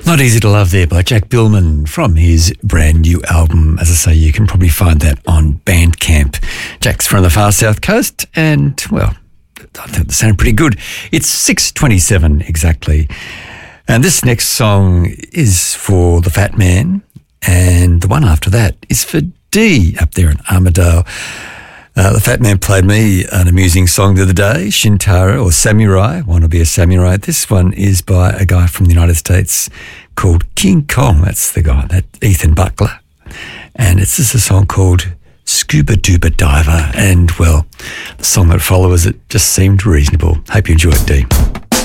Not Easy to Love there by Jack Billman from his brand new album. As I say, you can probably find that on Bandcamp. Jack's from the far south coast and, well, I think they sound pretty good. It's 6:27 exactly. And this next song is for the Fat Man, and the one after that is for Dee up there in Armidale. The Fat Man played me an amusing song the other day, Shintaro or Samurai, Want to Be a Samurai. This one is by a guy from the United States called King Kong. That's the guy, that Ethan Buckler. And it's just a song called Scuba Duba Diver. And, well, the song that follows it just seemed reasonable. Hope you enjoy it, Dee.